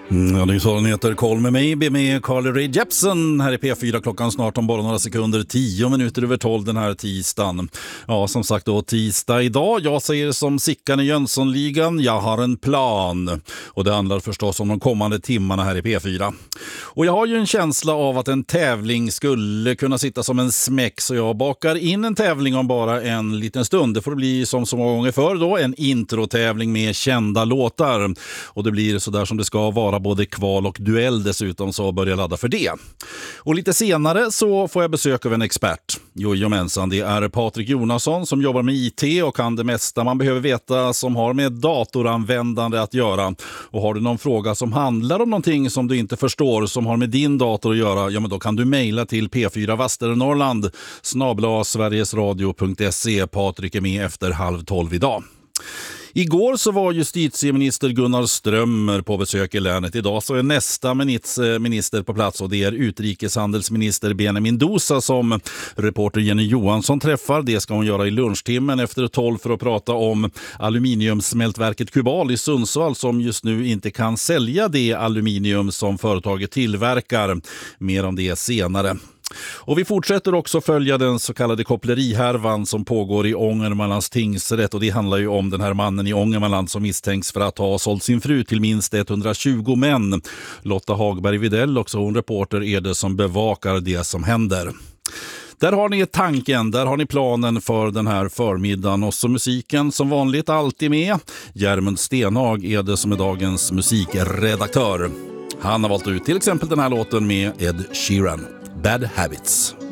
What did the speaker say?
Ja, det är så den heter Call Me Maybe med Carly Rae Jepsen här i P4. Klockan snart om bara några sekunder, 10 minuter över 12 den här tisdagen. Ja, som sagt då tisdag idag. Jag säger som Sickan i Jönssonligan, jag har en plan. Och det handlar förstås om de kommande timmarna här i P4. Och jag har ju en känsla av att en tävling skulle kunna sitta som en smäck, så jag bakar in en tävling om bara en liten stund. Det får bli som så många gånger förr då, en introtävling med kända låtar. Och det blir så där som det ska vara, både kval och duell dessutom, så börjar jag ladda för det. Och lite senare så får jag besök av en expert. Jojomensan, det är Patrik Jonasson som jobbar med IT och kan det mesta man behöver veta som har med datoranvändande att göra. Och har du någon fråga som handlar om någonting som du inte förstår som har med din dator att göra, ja men då kan du mejla till P4 Västernorrland @sverigesradio.se. Patrik är med efter 11:30 idag. Igår så var justitieminister Gunnar Strömmer på besök i länet. Idag så är nästa minister på plats och det är utrikeshandelsminister Benjamin Dosa som reporter Jenny Johansson träffar. Det ska hon göra i lunchtimmen efter 12 för att prata om aluminiumsmältverket Kubal i Sundsvall som just nu inte kan sälja det aluminium som företaget tillverkar. Mer om det senare. Och vi fortsätter också följa den så kallade kopplerihärvan som pågår i Ångermanlands tingsrätt, och det handlar ju om den här mannen i Ångermanland som misstänks för att ha sålt sin fru till minst 120 män. Lotta Hagberg Videll, också hon reporter, är det som bevakar det som händer. Där har ni tanken, där har ni planen för den här förmiddagen, och så musiken som vanligt alltid med. Järmund Stenhag är det som är dagens musikredaktör. Han har valt ut till exempel den här låten med Ed Sheeran, Bad Habits.